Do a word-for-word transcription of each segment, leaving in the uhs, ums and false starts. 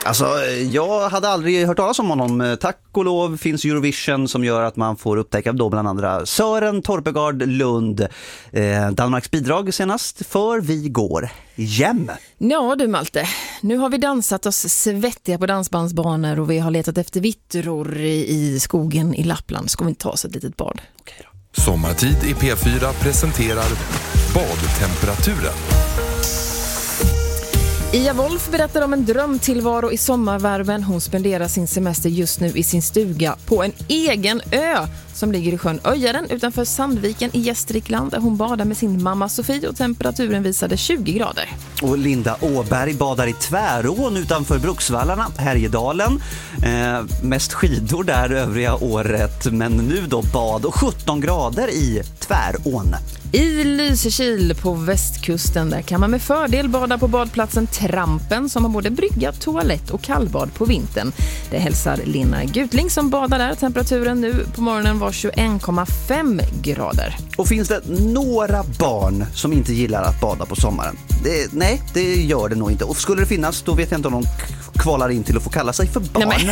Alltså, jag hade aldrig hört talas om honom. Tack och lov finns Eurovision som gör att man får upptäcka då bland andra Sören Torpegard Lund, eh, Danmarks bidrag senast för Vi går hem. Ja du Malte, nu har vi dansat oss svettiga på dansbandsbanor och vi har letat efter vittror i skogen i Lappland. Ska vi inte ta oss ett litet bad? Okej då. Sommartid i P fyra presenterar badtemperaturen. Ia Wolf berättar om en drömtillvaro i sommarvärmen. Hon spenderar sin semester just nu i sin stuga på en egen ö som ligger i sjön Öjaren utanför Sandviken i Gästrikland, där hon badar med sin mamma Sofie och temperaturen visade tjugo grader. Och Linda Åberg badar i Tvärån utanför Bruksvallarna, Härjedalen. Eh, mest skidor där övriga året, men nu då bad och sjutton grader i Tvärån. I Lysekil på västkusten där kan man med fördel bada på badplatsen Trampen som har både brygga, toalett och kallbad på vintern. Det hälsar Lina Gutling som badar där. Temperaturen nu på morgonen var tjugoen komma fem grader. Och finns det några barn som inte gillar att bada på sommaren? Det, nej, det gör det nog inte. Och skulle det finnas, då vet jag inte om de kvalar in till att få kalla sig för barn. Nej,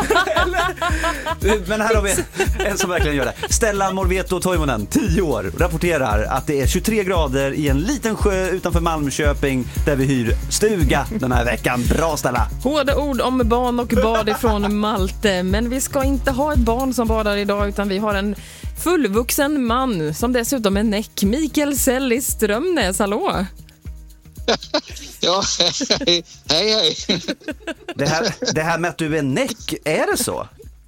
men... men här har vi en som verkligen gör det. Stella Morveto Toivonen, tio år, rapporterar att det är tjugotre grader i en liten sjö utanför Malmköping där vi hyr stuga den här veckan. Bra Stella! Hårda ord om barn och bad ifrån Malte. Men vi ska inte ha ett barn som badar idag, utan vi har en fullvuxen man som dessutom är näck. Mikael Sell i Strömnäs, hallå! Ja, hej, hej. Det här, det här med att du är näck, är det så?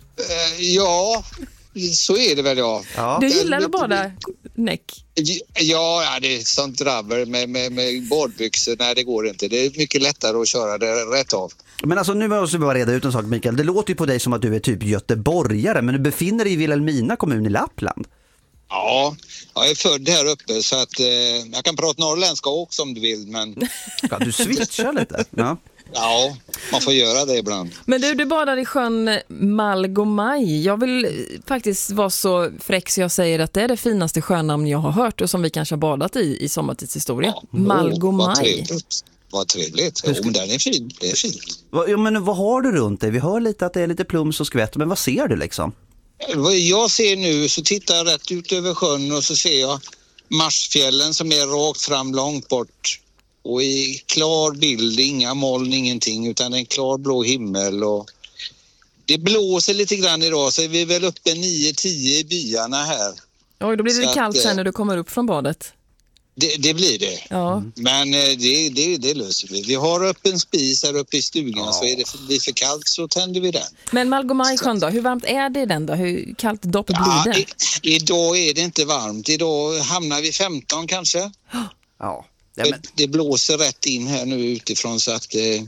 Ja, så är det väl, ja. ja. Du gillar att bada näck? Ja, ja, det är sånt drabber med, med, med badbyxor. Nej, det går inte. Det är mycket lättare att köra det rätt av. Men alltså, nu måste vi bara reda ut en sak, Mikael. Det låter ju på dig som att du är typ göteborgare, men du befinner dig i Vilhelmina kommun i Lappland. Ja, jag är född här uppe så att eh, jag kan prata norrländska också om du vill, men... Ja, du switchar lite. Ja. Ja, man får göra det ibland. Men du, du badar i sjön Malgomaj. Jag vill faktiskt vara så fräck så jag säger att det är det finaste sjönamn jag har hört och som vi kanske har badat i i sommartidshistoria. Ja. Malgomaj. Vad trevligt. Vad trevligt. Jo, men den är fin. Det är fint. Ja, men vad har du runt dig? Vi hör lite att det är lite plums och skvätt, men vad ser du liksom? Vad jag ser nu, så tittar jag rätt ut över sjön och så ser jag Marsfjällen som är rakt fram långt bort. Och i klar bild, inga moln, ingenting, utan en klar blå himmel. Och det blåser lite grann idag, så är vi väl uppe nio tio i byarna här. Oj, då blir det så kallt att, sen när du kommer upp från badet. Det, det blir det. Ja. Men det, det, det löser vi. Vi har upp en spis här uppe i stugan, ja. Så är det för, blir för kallt så tänder vi den. Men Malgomaj-sjön då, hur varmt är det den då? Hur kallt dopp blir ja, det? I, idag är det inte varmt. Idag hamnar vi femton kanske. Ja. Ja, men... det, det blåser rätt in här nu utifrån så att... Eh...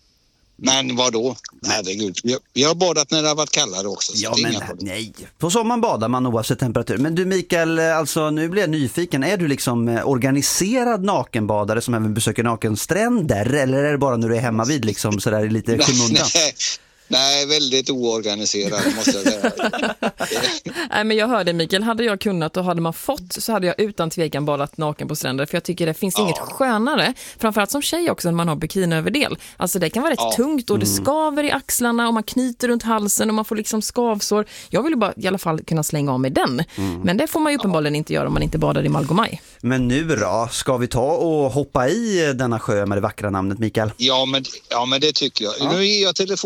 Men vad då? Herregud. Vi, vi har badat när det har varit kallare också. Så ja, men nej. På sommaren badar man oavsett temperatur. Men du Mikael, alltså nu blir jag nyfiken. Är du liksom organiserad nakenbadare som även besöker nakenstränder? Eller är det bara när du är hemma vid liksom sådär lite skymundan? Nej. Nej, väldigt oorganiserad måste jag säga. Nej, men jag hörde Mikael, hade jag kunnat och hade man fått så hade jag utan tvekan badat naken på stränder. För jag tycker det finns ja. inget skönare. Framförallt som tjej också när man har bikiniöverdel. Alltså det kan vara rätt ja. tungt och det skaver i axlarna och man knyter runt halsen och man får liksom skavsår. Jag vill ju bara i alla fall kunna slänga av med den. Mm. Men det får man ju uppenbarligen ja. inte göra om man inte badar i Malgomaj. Men nu då, ska vi ta och hoppa i denna sjö med det vackra namnet Mikael? Ja, men, ja, men det tycker jag. Ja. Nu är jag telefon